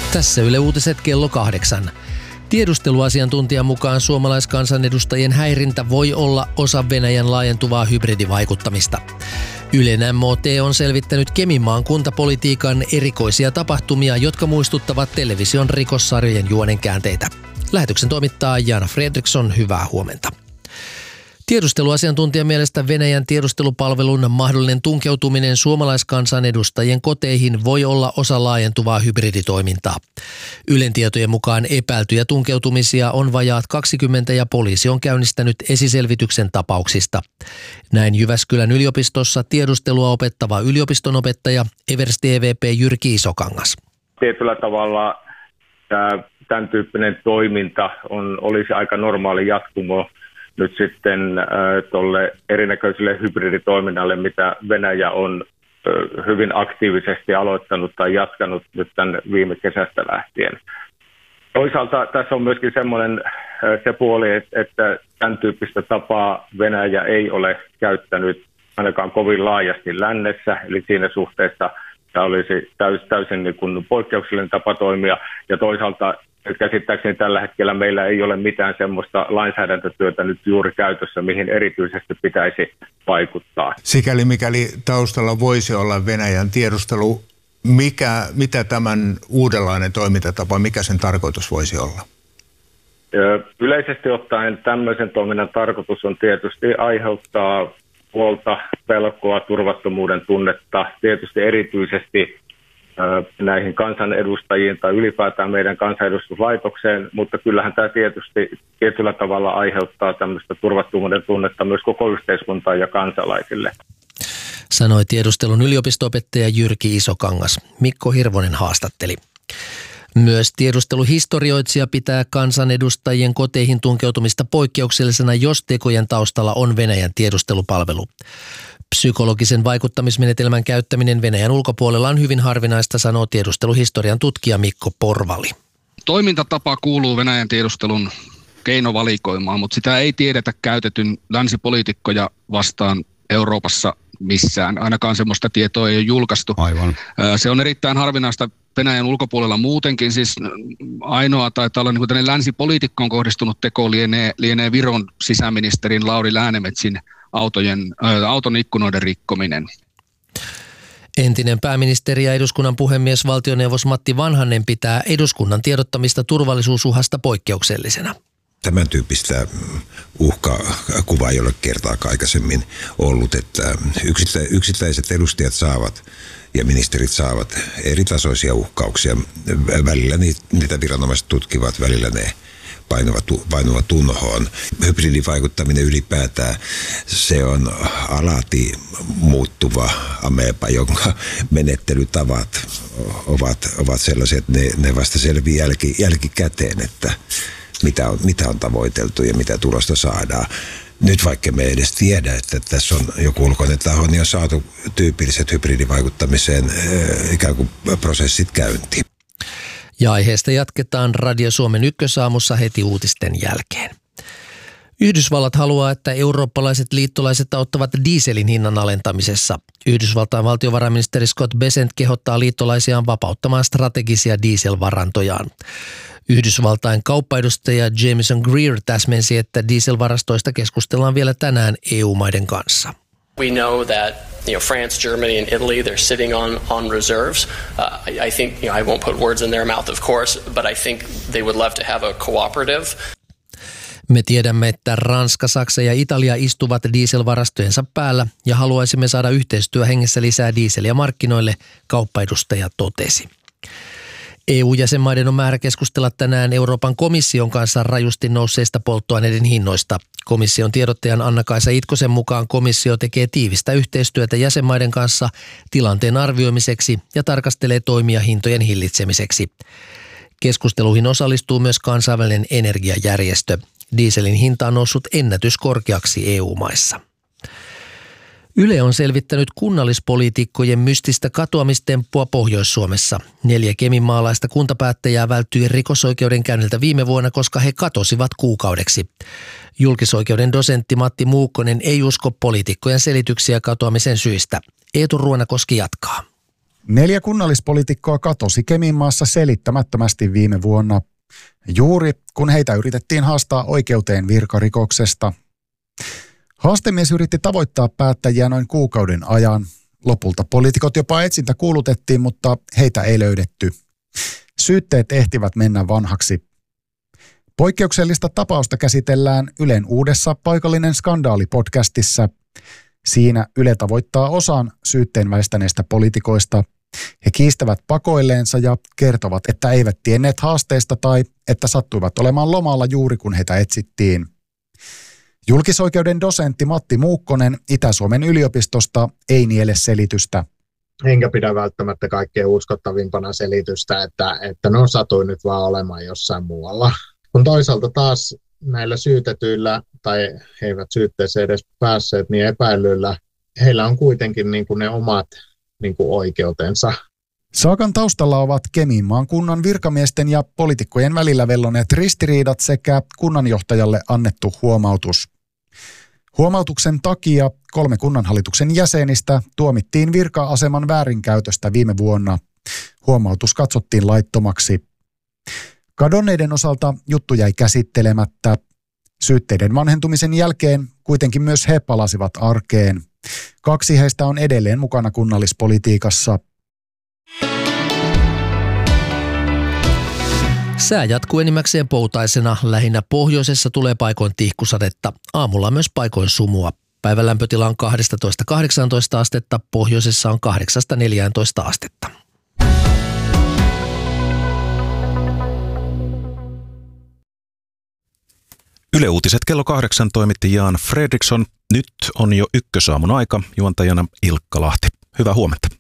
Tässä Yle Uutiset kello 8. Tiedusteluasiantuntijan mukaan suomalaiskansanedustajien häirintä voi olla osa Venäjän laajentuvaa hybridivaikuttamista. Ylen MOT on selvittänyt Keminmaan kuntapolitiikan erikoisia tapahtumia, jotka muistuttavat television rikossarjojen juonenkäänteitä. Lähetyksen toimittaa Jana Fredriksson, hyvää huomenta. Tiedusteluasiantuntijan mielestä Venäjän tiedustelupalvelun mahdollinen tunkeutuminen suomalaiskansanedustajien koteihin voi olla osa laajentuvaa hybriditoimintaa. Ylen tietojen mukaan epäiltyjä tunkeutumisia on vajaat 20 ja poliisi on käynnistänyt esiselvityksen tapauksista. Näin Jyväskylän yliopistossa tiedustelua opettava yliopistonopettaja Eversti EVP Jyrki Isokangas. Tietyllä tavalla tämän tyyppinen toiminta olisi aika normaali jatkumo nyt sitten tuolle erinäköiselle hybriditoiminnalle, mitä Venäjä on hyvin aktiivisesti aloittanut tai jatkanut nyt tämän viime kesästä lähtien. Toisaalta tässä on myöskin semmoinen se puoli, että tämän tyyppistä tapaa Venäjä ei ole käyttänyt ainakaan kovin laajasti lännessä, eli siinä suhteessa tämä olisi täysin niin kuin poikkeuksellinen tapa toimia, ja toisaalta käsittääkseni tällä hetkellä meillä ei ole mitään semmoista lainsäädäntötyötä nyt juuri käytössä, mihin erityisesti pitäisi vaikuttaa. Sikäli mikäli taustalla voisi olla Venäjän tiedustelu, mitä tämän uudenlainen toimintatapa, mikä sen tarkoitus voisi olla? Yleisesti ottaen tämmöisen toiminnan tarkoitus on tietysti aiheuttaa huolta, pelkoa, turvattomuuden tunnetta, tietysti erityisesti näihin kansanedustajiin tai ylipäätään meidän kansanedustuslaitokseen, mutta kyllähän tämä tietysti tietyllä tavalla aiheuttaa tämmöistä turvattomuuden tunnetta myös koko yhteiskuntaan ja kansalaisille. Sanoi tiedustelun yliopisto-opettaja Jyrki Isokangas. Mikko Hirvonen haastatteli. Myös tiedusteluhistorioitsija pitää kansanedustajien koteihin tunkeutumista poikkeuksellisena, jos tekojen taustalla on Venäjän tiedustelupalvelu. Psykologisen vaikuttamismenetelmän käyttäminen Venäjän ulkopuolella on hyvin harvinaista, sanoo tiedusteluhistorian tutkija Mikko Porvali. Toimintatapa kuuluu Venäjän tiedustelun keinovalikoimaan, mutta sitä ei tiedetä käytetyn länsipoliitikkoja vastaan Euroopassa missään. Ainakaan sellaista tietoa ei ole julkaistu. Aivan. Se on erittäin harvinaista Venäjän ulkopuolella muutenkin. Siis ainoa taitaa olla niin kuin länsipoliitikkoon kohdistunut teko lienee Viron sisäministerin Lauri Läänemetsin auton ikkunoiden rikkominen. Entinen pääministeri ja eduskunnan puhemies valtioneuvos Matti Vanhanen pitää eduskunnan tiedottamista turvallisuusuhasta poikkeuksellisena. Tämän tyyppistä uhkakuvaa ei ole kertaakaan aikaisemmin ollut, että yksittäiset edustajat saavat ja ministerit saavat eritasoisia uhkauksia. Välillä niitä viranomaiset tutkivat, välillä ne painuvat tunhoon. Hybridivaikuttaminen ylipäätään, se on alati muuttuva ameba, jonka menettelytavat ovat sellaiset, että ne vasta selviää jälkikäteen, että mitä on tavoiteltu ja mitä tulosta saadaan. Nyt vaikka me ei edes tiedä, että tässä on joku ulkoinen taho, niin on saatu tyypilliset hybridivaikuttamiseen ikään kuin prosessit käyntiin. Ja aiheesta jatketaan Radio Suomen ykkösaamussa heti uutisten jälkeen. Yhdysvallat haluaa, että eurooppalaiset liittolaiset auttavat dieselin hinnan alentamisessa. Yhdysvaltain valtiovarainministeri Scott Bessent kehottaa liittolaisiaan vapauttamaan strategisia dieselvarantojaan. Yhdysvaltain kauppaedustaja Jameson Greer täsmensi, että dieselvarastoista keskustellaan vielä tänään EU-maiden kanssa. We know that France, Germany, and Italy, they're sitting on reserves. I think I won't put words in their mouth, of course, but I think they would love to have a cooperative. Me tiedämme, että Ranska, Saksa ja Italia istuvat dieselvarastojensa päällä ja haluaisimme saada yhteistyöhengessä lisää dieseliä markkinoille, kauppaedustaja totesi. EU-jäsenmaiden on määrä keskustella tänään Euroopan komission kanssa rajusti nousseista polttoaineiden hinnoista. Komission tiedottajan Anna-Kaisa Itkosen mukaan komissio tekee tiivistä yhteistyötä jäsenmaiden kanssa tilanteen arvioimiseksi ja tarkastelee toimia hintojen hillitsemiseksi. Keskusteluihin osallistuu myös kansainvälinen energiajärjestö. Dieselin hinta on noussut ennätyskorkeaksi EU-maissa. Yle on selvittänyt kunnallispoliitikkojen mystistä katoamistemppua Pohjois-Suomessa. 4 keminmaalaista kuntapäättäjää välttyi rikosoikeudenkäynniltä viime vuonna, koska he katosivat kuukaudeksi. Julkisoikeuden dosentti Matti Muukkonen ei usko poliitikkojen selityksiä katoamisen syistä. Eetu Ruonakoski jatkaa. 4 kunnallispoliitikkoa katosi Keminmaassa selittämättömästi viime vuonna, juuri kun heitä yritettiin haastaa oikeuteen virkarikoksesta. Haastemies yritti tavoittaa päättäjiä noin kuukauden ajan. Lopulta poliitikot jopa etsintä kuulutettiin, mutta heitä ei löydetty. Syytteet ehtivät mennä vanhaksi. Poikkeuksellista tapausta käsitellään Ylen uudessa Paikallinen skandaali-podcastissa. Siinä Yle tavoittaa osan syytteen väistäneistä poliitikoista. He kiistävät pakoilleensa ja kertovat, että eivät tienneet haasteista tai että sattuivat olemaan lomalla juuri kun heitä etsittiin. Julkisoikeuden dosentti Matti Muukkonen Itä-Suomen yliopistosta ei niele selitystä. Enkä pidä välttämättä kaikkein uskottavimpana selitystä, että ne satui nyt vaan olemaan jossain muualla. Kun toisaalta taas näillä syytetyillä, tai he eivät syytteeseen edes päässeet, niin epäilyillä, heillä on kuitenkin niin kuin ne omat niin kuin oikeutensa. Saakan taustalla ovat Keminmaan kunnan virkamiesten ja poliitikkojen välillä velloneet ristiriidat sekä kunnanjohtajalle annettu huomautus. Huomautuksen takia 3 kunnanhallituksen jäsenistä tuomittiin virka-aseman väärinkäytöstä viime vuonna. Huomautus katsottiin laittomaksi. Kadonneiden osalta juttu jäi käsittelemättä. Syytteiden vanhentumisen jälkeen kuitenkin myös he palasivat arkeen. 2 heistä on edelleen mukana kunnallispolitiikassa. Sää jatkuu enimmäkseen poutaisena. Lähinnä pohjoisessa tulee paikoin tihkusadetta. Aamulla myös paikoin sumua. Päivän lämpötila on 12–18 astetta. Pohjoisessa on 8–14 astetta. Yle Uutiset kello 8 toimitti Jan Fredriksson. Nyt on jo ykkösaamun aika. Juontajana Ilkka Lahti. Hyvää huomenta.